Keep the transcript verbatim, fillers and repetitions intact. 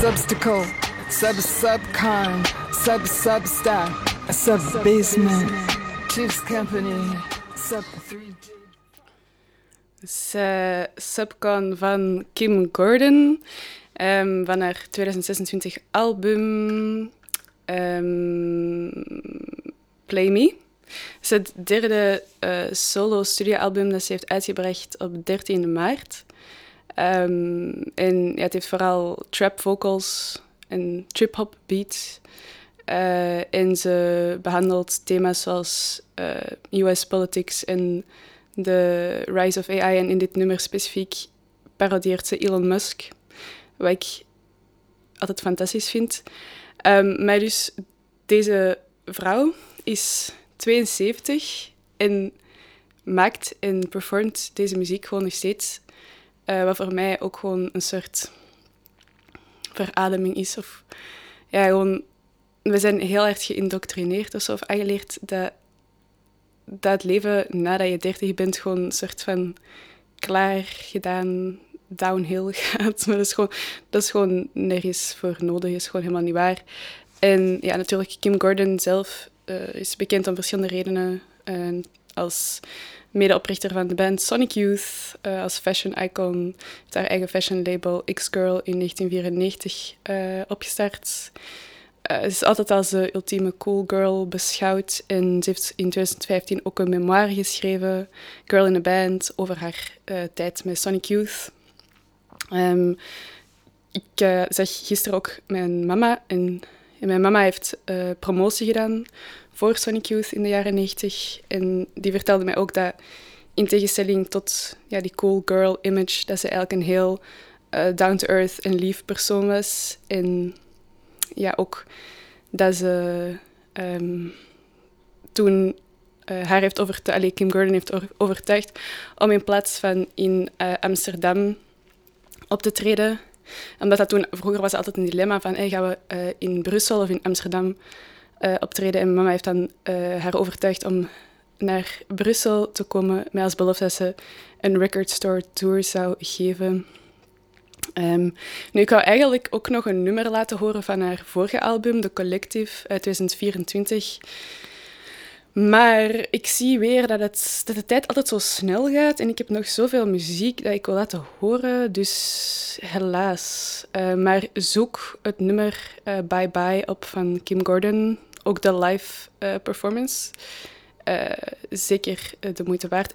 substacle, sub subcon, sub substar, sub basement, Chiefs Company, sub three G. Dus, uh, Subcon van Kim Gordon, um, van haar twintig zesentwintig album um, Play Me. Het is het derde uh, solo-studioalbum dat ze heeft uitgebracht op dertien maart. Um, en ja, het heeft vooral trap vocals en trip-hop beats. Uh, en ze behandelt thema's zoals uh, U S politics en de rise of A I. En in dit nummer specifiek parodieert ze Elon Musk, wat ik altijd fantastisch vind. Um, maar dus, deze vrouw is tweeënzeventig en maakt en performt deze muziek gewoon nog steeds. Uh, wat voor mij ook gewoon een soort verademing is. Of, ja, gewoon, we zijn heel erg geïndoctrineerd of zo, of aangeleerd dat, dat het leven nadat je dertig bent gewoon een soort van klaar gedaan downhill gaat. Maar dat is gewoon, dat is gewoon nergens voor nodig, is gewoon helemaal niet waar. En ja, natuurlijk, Kim Gordon zelf uh, is bekend om verschillende redenen. Uh, als medeoprichter van de band Sonic Youth, uh, als fashion icon, heeft haar eigen fashion label X-Girl in negentien vierennegentig uh, opgestart. Uh, ze is altijd als de ultieme cool girl beschouwd en ze heeft in twintig vijftien ook een memoire geschreven, Girl in a Band, over haar uh, tijd met Sonic Youth. Um, ik uh, zag gisteren ook mijn mama en, en mijn mama heeft uh, promotie gedaan voor Sonic Youth in de jaren negentig. En die vertelde mij ook dat, in tegenstelling tot ja, die cool girl image, dat ze eigenlijk een heel uh, down-to-earth en lief persoon was. En ja, ook dat ze um, toen uh, haar heeft overtuigd, allee, Kim Gordon heeft overtuigd om in plaats van in uh, Amsterdam op te treden. Omdat dat toen, vroeger was het altijd een dilemma van, hey, gaan we uh, in Brussel of in Amsterdam Uh, optreden. En mama heeft dan uh, haar overtuigd om naar Brussel te komen, met als belofte dat ze een record store tour zou geven. Um, nu, ik wou eigenlijk ook nog een nummer laten horen van haar vorige album, The Collective, uit twintig vierentwintig. Maar ik zie weer dat, het, dat de tijd altijd zo snel gaat en ik heb nog zoveel muziek dat ik wil laten horen, dus helaas. Uh, maar zoek het nummer uh, Bye Bye op van Kim Gordon, ook de live uh, performance. Uh, zeker de moeite waard.